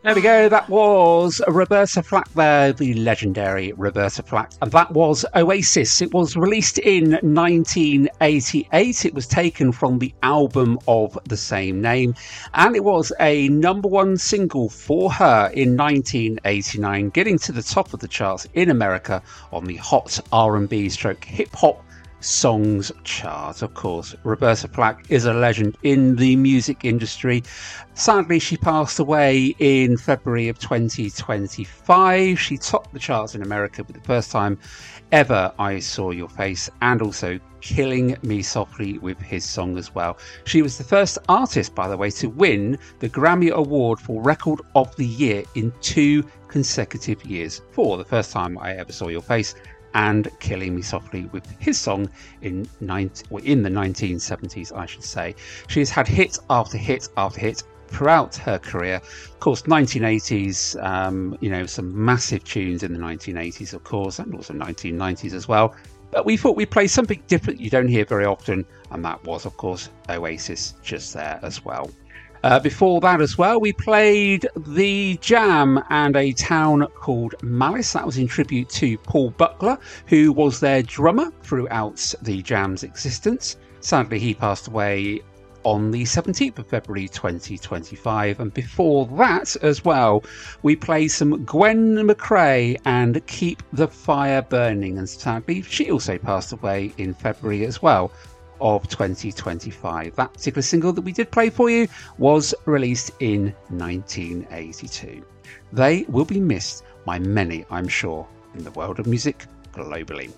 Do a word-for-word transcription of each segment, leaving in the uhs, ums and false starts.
There we go, that was Roberta Flack there, the legendary Roberta Flack, and that was Oasis. It was released in nineteen eighty-eight, it was taken from the album of the same name, and it was a number one single for her in nineteen eighty-nine, getting to the top of the charts in America on the Hot R and B stroke hip hop songs chart. Of course, Roberta Flack is a legend in the music industry. Sadly, she passed away in February of twenty twenty-five. She topped the charts in America for the first time ever, I Saw Your Face, and also Killing Me Softly with his song as well. She was the first artist, by the way, to win the Grammy Award for Record of the Year in two consecutive years, for the first time I Ever Saw Your Face and Killing Me Softly with his song in, ninety, well, in the nineteen seventies, I should say. She has had hit after hit after hit throughout her career. Of course, nineteen eighties, um, you know, some massive tunes in the nineteen eighties, of course, and also nineteen nineties as well. But we thought we'd play something different you don't hear very often, and that was, of course, Oasis just there as well. Uh, before that as well, we played The Jam and A Town Called Malice. That was in tribute to Paul Buckler, who was their drummer throughout The Jam's existence. Sadly, he passed away on the seventeenth of February twenty twenty-five. And before that as well, we played some Gwen McCrae and Keep the Fire Burning. And sadly, she also passed away in February as well of twenty twenty-five. That particular single that we did play for you was released in nineteen eighty-two. They will be missed by many, I'm sure, in the world of music globally.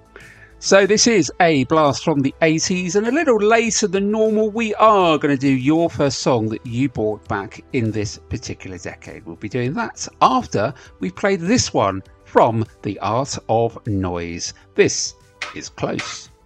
So this is a blast from the eighties, and a little later than normal we are going to do your first song that you bought back in this particular decade. We'll be doing that after we've played this one from The Art of Noise. This is Close.